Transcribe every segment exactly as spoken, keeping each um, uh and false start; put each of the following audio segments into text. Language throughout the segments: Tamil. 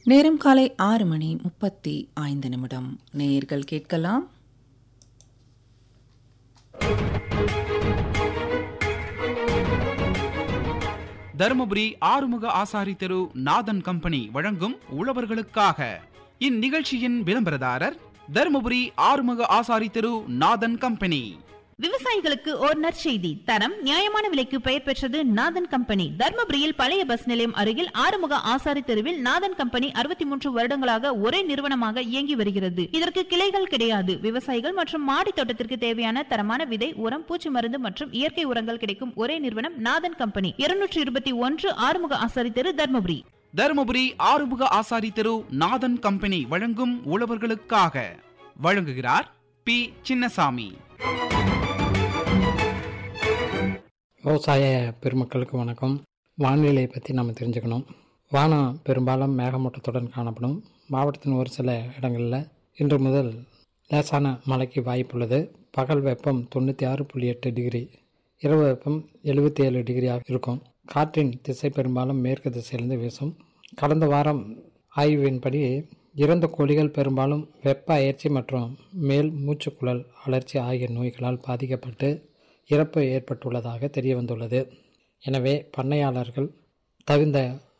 நேரம் காலை ஆறு மணி முப்பத்தி ஐந்து நிமிடம். நேயர்கள் கேட்கலாம். தருமபுரி ஆறுமுக ஆசாரி தெரு நாதன் கம்பெனி வழங்கும் உழவர்களுக்காக. இந்நிகழ்ச்சியின் விளம்பரதாரர் தருமபுரி ஆறுமுக ஆசாரி தெரு நாதன் கம்பெனி. விவசாயிகளுக்கு ஓர் நற்செய்தி. தரம் நியாயமான விலைக்கு பெயர் பெற்றது நாதன் கம்பெனி. தர்மபுரியில் பழைய பஸ் நிலையம் அருகில் ஆறுமுக ஆசாரி தெருவில் நாதன் கம்பெனி அறுபத்தி மூன்று வருடங்களாக ஒரே நிறுவனமாக இயங்கி வருகிறது. இதற்கு கிளைகள் கிடையாது. விவசாயிகள் மற்றும் மாடி தோட்டத்திற்கு தேவையான தரமான விதை, உரம், பூச்சி மருந்து மற்றும் இயற்கை உரங்கள் கிடைக்கும் ஒரே நிறுவனம் நாதன் கம்பெனி. இருநூற்றி இருபத்தி ஒன்று ஆறுமுக ஆசாரி தெரு, தர்மபுரி. தருமபுரி ஆறுமுக ஆசாரி தெரு நாதன் கம்பெனி வழங்கும் உழவர்களுக்காக. வழங்குகிறார் பி சின்னசாமி. விவசாய பெருமக்களுக்கு வணக்கம். வானிலை பற்றி நம்ம தெரிஞ்சுக்கணும். வானம் பெரும்பாலும் மேகமூட்டத்துடன் காணப்படும். மாவட்டத்தின் ஒரு சில இடங்களில் இன்று முதல் லேசான மழைக்கு வாய்ப்புள்ளது. பகல் வெப்பம் தொண்ணூற்றி ஆறு புள்ளி எட்டு டிகிரி, இரவு வெப்பம் எழுபத்தி ஏழு டிகிரியாக இருக்கும். காற்றின் திசை பெரும்பாலும் மேற்கு திசையிலிருந்து வீசும். கடந்த வாரம் ஆய்வின்படி இறந்த கோழிகள் பெரும்பாலும் வெப்ப அயற்சி மற்றும் மேல் மூச்சுக்குழல் அழற்சி ஆகிய நோய்களால் பாதிக்கப்பட்டு இறப்பு ஏற்பட்டுள்ளதாக தெரிய வந்துள்ளது. எனவே பண்ணையாளர்கள் தகுந்த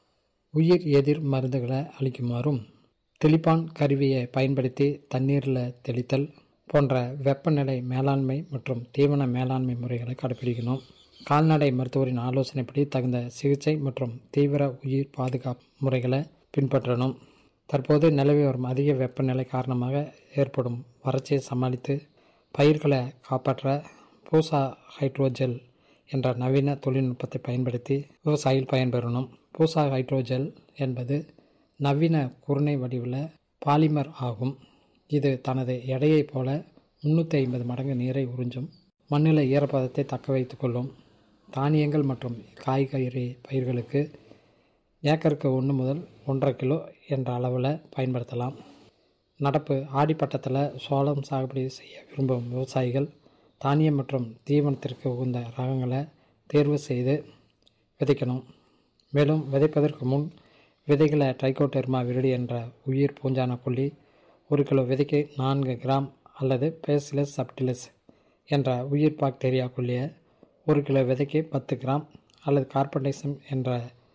உயிர் எதிர் மருந்துகளை அளிக்குமாறும், தெளிப்பான் கருவியை பயன்படுத்தி தண்ணீரில் தெளித்தல் போன்ற வெப்பநிலை மேலாண்மை மற்றும் தீவன மேலாண்மை முறைகளை கடைபிடிக்கணும். கால்நடை மருத்துவரின் ஆலோசனைப்படி தகுந்த சிகிச்சை மற்றும் தீவிர உயிர் பாதுகாப்பு முறைகளை பின்பற்றணும். தற்போது நிலவி வரும் அதிக வெப்பநிலை காரணமாக ஏற்படும் வறட்சியை சமாளித்து பயிர்களை காப்பாற்ற பூசா ஹைட்ரோஜெல் என்ற நவீன தொழில்நுட்பத்தை பயன்படுத்தி விவசாயிகள் பயன்பெறணும். பூசா ஹைட்ரோஜெல் என்பது நவீன குருணை வடிவில் பாலிமர் ஆகும். இது தனது எடையைப் போல முன்னூற்றி ஐம்பது மடங்கு நீரை உறிஞ்சும். மண்ணில் ஈரப்பதத்தை தக்க வைத்து கொள்ளும். தானியங்கள் மற்றும் காய்கறி பயிர்களுக்கு ஏக்கருக்கு ஒன்று முதல் ஒன்றரை கிலோ என்ற அளவில் பயன்படுத்தலாம். நடப்பு ஆடிப்பட்டத்தில் சோளம் சாகுபடி செய்ய விரும்பும் விவசாயிகள் தானியம் மற்றும் தீவனத்திற்கு உகந்த ரகங்களை தேர்வு செய்து விதைக்கணும். மேலும் விதைப்பதற்கு முன் விதைகளை ட்ரைகோடெர்மா விரிடி என்ற உயிர் பூஞ்சான கொல்லி ஒரு கிலோ விதைக்கு நான்கு கிராம் அல்லது பேசிலஸ் சப்டிலஸ் என்ற உயிர் பாக்டீரியா கொல்லியை ஒரு கிலோ விதைக்கு பத்து கிராம் அல்லது கார்பன்டைசம் என்ற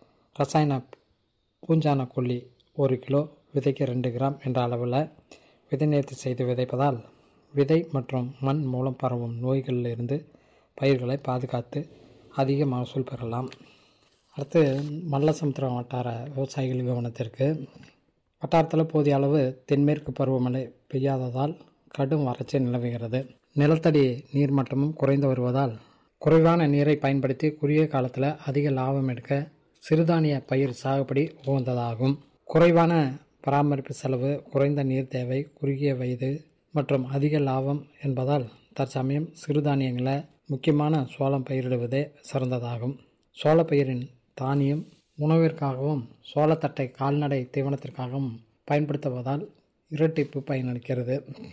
ரசாயன பூஞ்சான கொல்லி ஒரு கிலோ விதைக்கு ரெண்டு கிராம் என்ற அளவில் விதை நேர்த்தி செய்து விதைப்பதால் விதை மற்றும் மண் மூலம் பரவும் நோய்களிலிருந்து பயிர்களை பாதுகாத்து அதிக மகசூல் பெறலாம். அடுத்து மல்லசமுத்திரம் வட்டார விவசாயிகள் கவனத்திற்கு. வட்டாரத்தில் போதிய அளவு தென்மேற்கு பருவமழை பெய்யாததால் கடும் வறட்சி நிலவுகிறது. நிலத்தடி நீர்மட்டமும் குறைந்து வருவதால் குறைவான நீரை பயன்படுத்தி குறுகிய காலத்தில் அதிக லாபம் எடுக்க சிறுதானிய பயிர் சாகுபடி உகந்ததாகும். குறைவான பராமரிப்பு செலவு, குறைந்த நீர் தேவை, குறுகிய வயது மற்றும் அதிக லாபம் என்பதால் தற்சமயம் சிறுதானியங்களை முக்கியமான சோளம் பயிரிடுவதே சிறந்ததாகும். சோளப்பயிரின் தானியம் உணவிற்காகவும் சோளத்தட்டை கால்நடை தீவனத்திற்காகவும் பயன்படுத்துவதால் இரட்டிப்பு பயனளிக்கிறது.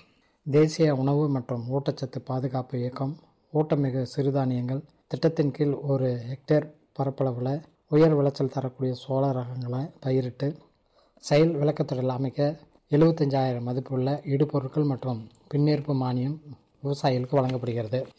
தேசிய உணவு மற்றும் ஊட்டச்சத்து பாதுகாப்பு இயக்கம் ஊட்டமிகு சிறுதானியங்கள் திட்டத்தின் கீழ் ஒரு ஹெக்டேர் பரப்பளவில் உயர் விளைச்சல் தரக்கூடிய சோள ரகங்களை பயிரிட்டு செயல் விளக்கத்திடல் அமைக்க எழுபத்தஞ்சாயிரம் மதிப்புள்ள இடுபொருட்கள் மற்றும் பின்னேற்பு மானியம் விவசாயிகளுக்கு வழங்கப்படுகிறது.